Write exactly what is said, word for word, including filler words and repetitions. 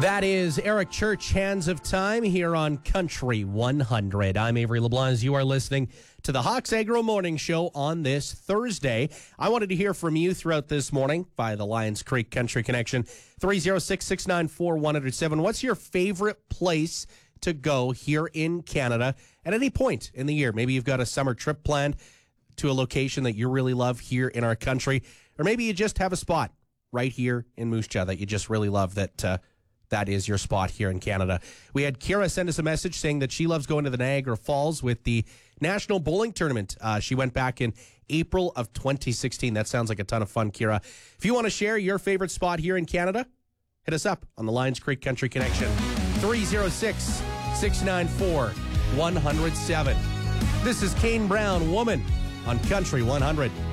That is Eric Church, Hands of Time, here on Country one hundred. I'm Avery LeBlanc, as you are listening to the Hawks Agro Morning Show on this Thursday. I wanted to hear from you throughout this morning via the Lions Creek Country Connection, three oh six, six nine four, one oh seven. What's your favorite place to go here in Canada at any point in the year? Maybe you've got a summer trip planned to a location that you really love here in our country, or maybe you just have a spot right here in Moose Jaw that you just really love that uh, that is your spot here in Canada. We had Kira send us a message saying that she loves going to the Niagara Falls with the National Bowling Tournament. Uh, she went back in April of twenty sixteen. That sounds like a ton of fun, Kira. If you want to share your favorite spot here in Canada, hit us up on the Lions Creek Country Connection, three oh six, six nine four, one oh seven. This is Kane Brown, Woman, on Country one hundred.